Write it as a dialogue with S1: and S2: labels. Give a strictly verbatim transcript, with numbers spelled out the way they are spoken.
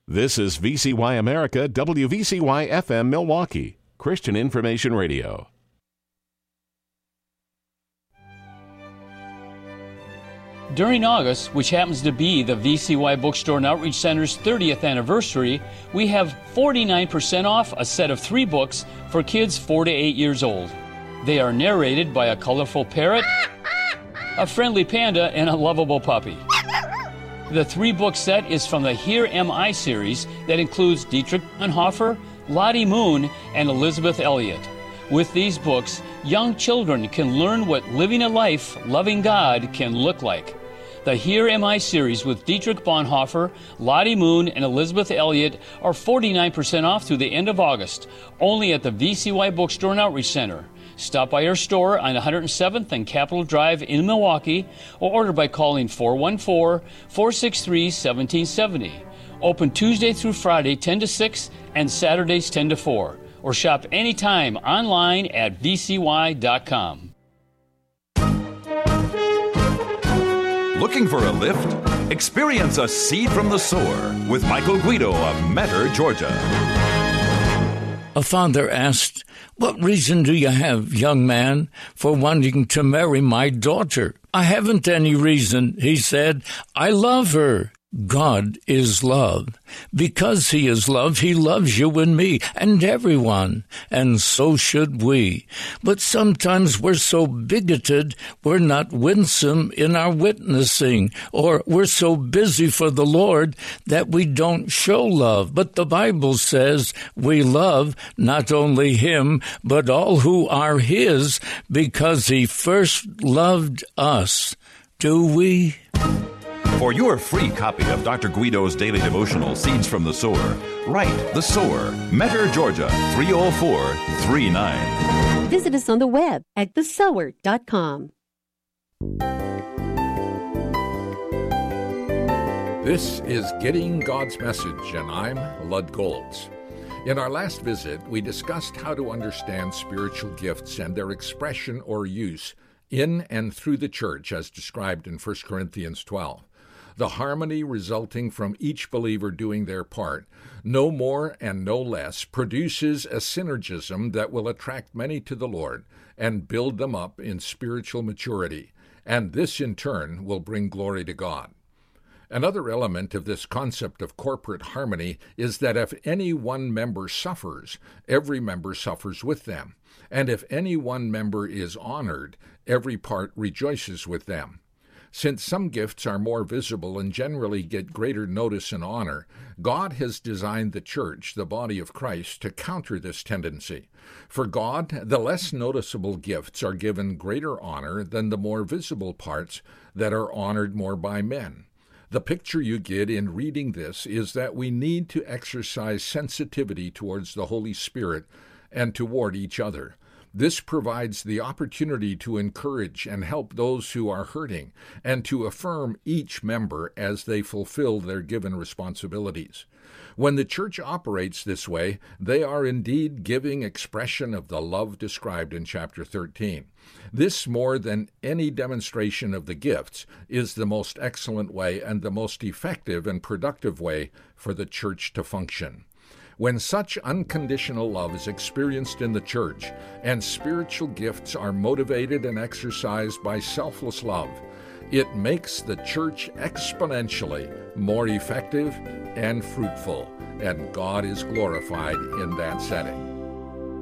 S1: This is V C Y America, W V C Y F M Milwaukee, Christian Information Radio.
S2: During August, which happens to be the V C Y Bookstore and Outreach Center's thirtieth anniversary, we have forty-nine percent off a set of three books for kids four to eight years old. They are narrated by a colorful parrot, a friendly panda, and a lovable puppy. The three-book set is from the Here Am I series that includes Dietrich Bonhoeffer, Lottie Moon, and Elizabeth Elliot. With these books, young children can learn what living a life loving God can look like. The Here Am I series with Dietrich Bonhoeffer, Lottie Moon, and Elizabeth Elliot are forty-nine percent off through the end of August, only at the V C Y Bookstore and Outreach Center. Stop by our store on one hundred seventh and Capitol Drive in Milwaukee, or order by calling four one four, four six three, one seven seven zero. Open Tuesday through Friday ten to six and Saturdays ten to four. Or shop anytime online at v c y dot com.
S3: Looking for a lift? Experience a seed from the sower with Michael Guido of Metter, Georgia.
S4: A father asked, "What reason do you have, young man, for wanting to marry my daughter?" "I haven't any reason," he said. "I love her." God is love. Because he is love, he loves you and me and everyone, and so should we. But sometimes we're so bigoted, we're not winsome in our witnessing, or we're so busy for the Lord that we don't show love. But the Bible says we love not only him, but all who are his, because he first loved us. Do we?
S3: For your free copy of Doctor Guido's daily devotional, Seeds from the Sower, write The Sower, Metter, Georgia, three oh four three nine.
S5: Visit us on the web at the sower dot com.
S6: This is Getting God's Message, and I'm Lud Golds. In our last visit, we discussed how to understand spiritual gifts and their expression or use in and through the church as described in First Corinthians twelve. The harmony resulting from each believer doing their part, no more and no less, produces a synergism that will attract many to the Lord and build them up in spiritual maturity, and this in turn will bring glory to God. Another element of this concept of corporate harmony is that if any one member suffers, every member suffers with them, and if any one member is honored, every part rejoices with them. Since some gifts are more visible and generally get greater notice and honor, God has designed the church, the body of Christ, to counter this tendency. For God, the less noticeable gifts are given greater honor than the more visible parts that are honored more by men. The picture you get in reading this is that we need to exercise sensitivity towards the Holy Spirit and toward each other. This provides the opportunity to encourage and help those who are hurting and to affirm each member as they fulfill their given responsibilities. When the church operates this way, they are indeed giving expression of the love described in chapter thirteen. This, more than any demonstration of the gifts, is the most excellent way and the most effective and productive way for the church to function. When such unconditional love is experienced in the church, and spiritual gifts are motivated and exercised by selfless love, it makes the church exponentially more effective and fruitful, and God is glorified in that setting.